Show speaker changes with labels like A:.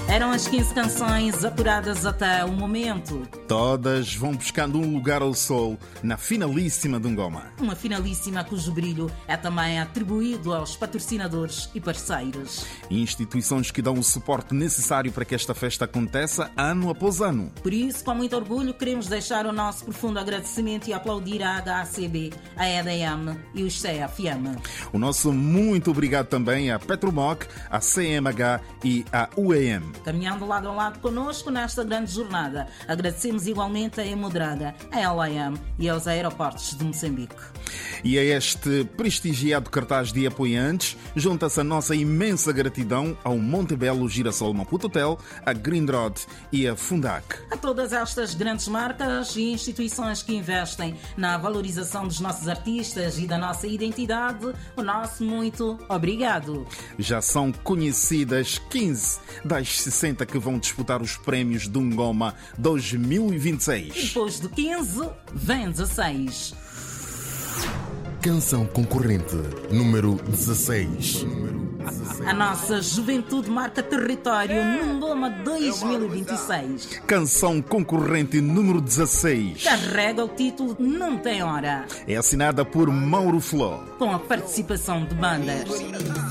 A: Eram as 15 canções apuradas até o momento.
B: Todas vão buscando um lugar ao sol na finalíssima de Ngoma.
A: Uma finalíssima cujo brilho é também atribuído aos patrocinadores e parceiros.
B: Instituições que dão o suporte necessário para que esta festa aconteça ano após ano.
A: Por isso, com muito orgulho, queremos deixar o nosso profundo agradecimento e aplaudir a HACB, a EDM e os CFM.
B: O nosso muito obrigado também à Petromoc, à CMH e à UEM.
A: Caminhando lado a lado connosco nesta grande jornada, agradecemos igualmente a Emodraga, a LAM e aos aeroportos de Moçambique.
B: E a este prestigiado cartaz de apoiantes, junta-se a nossa imensa gratidão ao Montebello Girassol Maputo Hotel, a Greenrod e a Fundac.
A: A todas estas grandes marcas e instituições que investem na valorização dos nossos artistas e da nossa identidade, o nosso muito obrigado.
B: Já são conhecidas 15 das 60 que vão disputar os prémios do Ngoma 2026.
A: Depois de 15, vem 16.
C: Canção concorrente número 16.
A: A nossa juventude marca território no Ngoma 2026.
B: Canção concorrente número 16.
A: Carrega o título Não Tem Hora.
B: É assinada por Mauro Fló.
A: Com a participação de bandas